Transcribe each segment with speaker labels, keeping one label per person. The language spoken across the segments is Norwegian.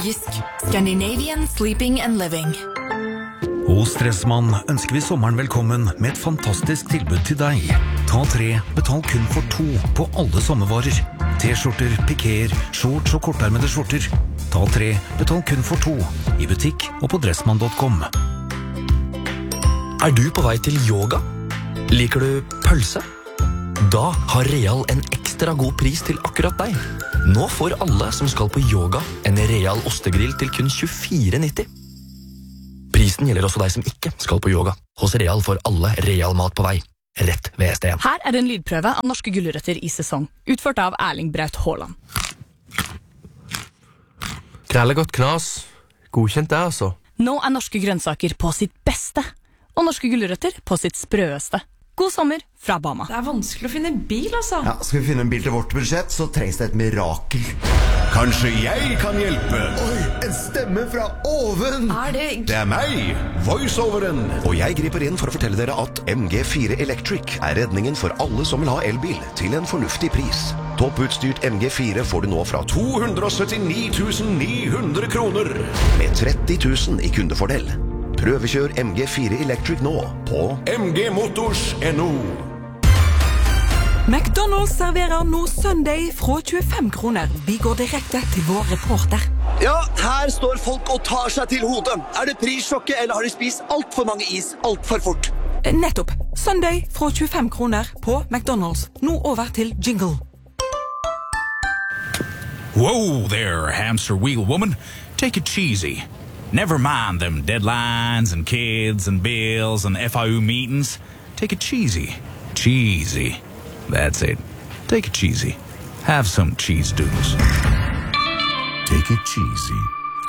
Speaker 1: Nordisk. Scandinavian Sleeping and Living.
Speaker 2: Hos Dressmann ønsker vi sommeren velkommen med et fantastisk tilbud til deg. Ta 3, betal kun for 2 på alle sommervarer. T-skjorter, pikéer, shorts og kortarmede skjorter. Ta 3, betal kun for 2 i butikk og på dressmann.com.
Speaker 3: Er du på vei til yoga? Liker du pølse? Da har Real en ekstra god pris til akkurat deg. Nå får alle som skal på yoga en Real ostegrill til kun 24,90. Prisen gjelder også deg som ikke skal på yoga. Hos Real får alle Real mat på vei. Rett ved SDN.
Speaker 4: Her er en lydprøve av norske gulrøtter i sesong, utført av Erling Braut Haaland.
Speaker 5: Grellegodt knas. Godkjent det, altså.
Speaker 4: Nå er norske grønnsaker på sitt beste, og norske gulrøtter på sitt sprøeste. God sommer fra Bama.
Speaker 6: Det er vanskelig å finne bil, altså.
Speaker 7: Ja, skal vi finne en bil til vårt budsjett, så trengs det et mirakel.
Speaker 8: Kanskje jeg kan hjelpe?
Speaker 7: Oi, en stemme fra oven!
Speaker 8: Det er meg, voiceoveren.
Speaker 9: Og jeg griper inn for å fortelle dere at MG4 Electric er redningen for alle som vil ha elbil til en fornuftig pris. Topputstyrt MG4 får du nå fra
Speaker 8: 279 900 kroner.
Speaker 9: med 30 000 i kundefordel. Prøvekjør MG4 Electric nå på
Speaker 8: mgmotors.no.
Speaker 6: McDonald's serverer nå Sunday fra 25 kroner. Vi går direkte til vår reporter.
Speaker 10: Ja, her står folk og tar seg til hodet. Er det prissjokket, eller har de spist alt for mange is alt for fort?
Speaker 6: Nettopp. Sunday fra 25 kroner på McDonald's. Nå over til jingle.
Speaker 11: Whoa there, hamster wheel woman. Take it cheesy. Never mind them deadlines and kids and bills and FIU meetings. Take it cheesy. Cheesy. That's it. Take it cheesy. Have some cheese doodles.
Speaker 8: Take it cheesy.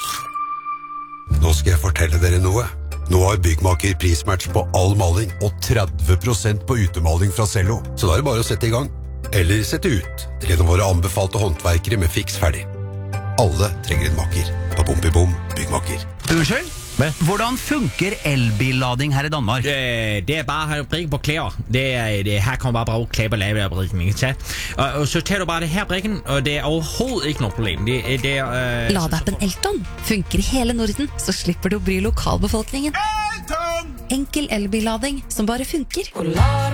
Speaker 8: Nå skal jeg fortelle dere noe. Nå har Byggmaker prismatch på all maling og 30% på utemaling fra Cello. Så da er det bare å sette i gang. Eller sette ut. Gjennom våre anbefalte håndverkere med fiks ferdig. Alle trenger en maker. På Bom Byggmaker.
Speaker 2: Unnskyld? Hvordan funker elbillading her i Danmark?
Speaker 12: Det er bare å brikke på klær. Her kan man bare bruke klær på lavebrikken, ikke sant? Og så tar du bare det her brikken, og det er overhovedet ikke noe problem.
Speaker 13: Ladappen Elton funker i hele Norden, så slipper du å bry lokalbefolkningen. Enkel elbillading som bare funker.